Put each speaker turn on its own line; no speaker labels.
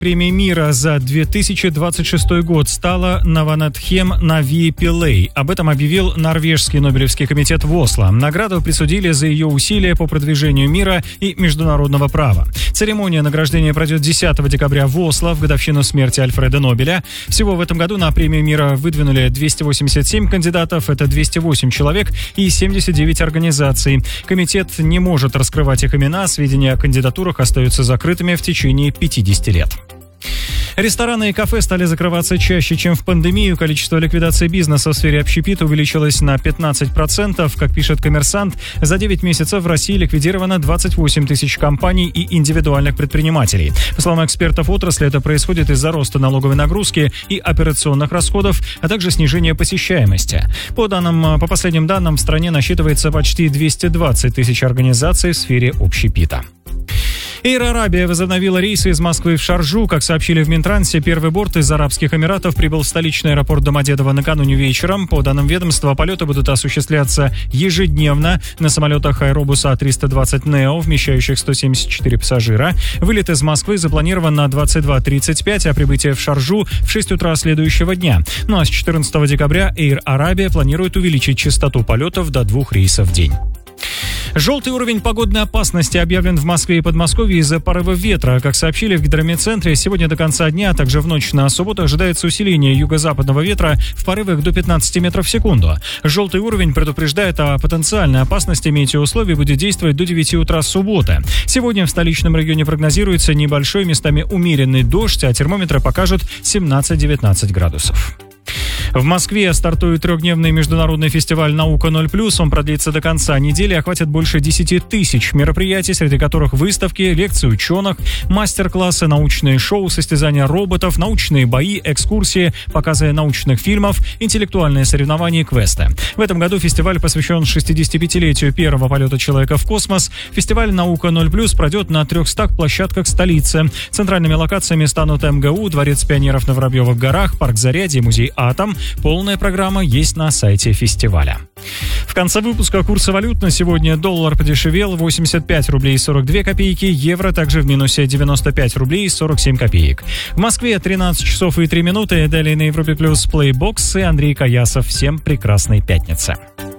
Премия мира за 2026 год стала Наванатхем Нави Пилей. Об этом объявил Норвежский Нобелевский комитет в Осло. Награду присудили за ее усилия по продвижению мира и международного права. Церемония награждения пройдет 10 декабря в Осло в годовщину смерти Альфреда Нобеля. Всего в этом году на премию мира выдвинули 287 кандидатов, это 208 человек и 79 организаций. Комитет не может раскрывать их имена, сведения о кандидатурах остаются закрытыми в течение 50 лет. Рестораны и кафе стали закрываться чаще, чем в пандемию. Количество ликвидаций бизнеса в сфере общепита увеличилось на 15%. Как пишет «Коммерсант», за 9 месяцев в России ликвидировано 28 тысяч компаний и индивидуальных предпринимателей. По словам экспертов отрасли, это происходит из-за роста налоговой нагрузки и операционных расходов, а также снижения посещаемости. По последним данным, в стране насчитывается почти 220 тысяч организаций в сфере общепита. Air Arabia возобновила рейсы из Москвы в Шарджу. Как сообщили в Минтрансе, первый борт из Арабских Эмиратов прибыл в столичный аэропорт Домодедово накануне вечером. По данным ведомства, полеты будут осуществляться ежедневно на самолетах Аэробуса А320neo, вмещающих 174 пассажира. Вылет из Москвы запланирован на 22:35, а прибытие в Шарджу в 6 утра следующего дня. Ну а с 14 декабря Air Arabia планирует увеличить частоту полетов до 2 рейсов в день. Желтый уровень погодной опасности объявлен в Москве и Подмосковье из-за порыва ветра. Как сообщили в гидрометцентре, сегодня до конца дня, а также в ночь на субботу ожидается усиление юго-западного ветра в порывах до 15 метров в секунду. Желтый уровень предупреждает о потенциальной опасности метеоусловий, будет действовать до 9 утра субботы. Сегодня в столичном районе прогнозируется небольшой, местами умеренный дождь, а термометры покажут 17-19 градусов. В Москве стартует 3-дневный международный фестиваль «Наука0+». Он продлится до конца недели, охватит больше 10 тысяч мероприятий, среди которых выставки, лекции ученых, мастер-классы, научные шоу, состязания роботов, научные бои, экскурсии, показы научных фильмов, интеллектуальные соревнования и квесты. В этом году фестиваль посвящен 65-летию первого полета человека в космос. Фестиваль «Наука0+» пройдет на 300 площадках столицы. Центральными локациями станут МГУ, Дворец пионеров на Воробьевых горах, парк Зарядье, музей «Атом». Полная программа есть на сайте фестиваля. В конце выпуска курсы валют на сегодня: доллар подешевел 85 рублей 42 копейки, евро также в минусе 95 рублей 47 копеек. В Москве 13 часов и 3 минуты. Далее на Европе Плюс Плейбокс и Андрей Каясов. Всем прекрасной пятницы.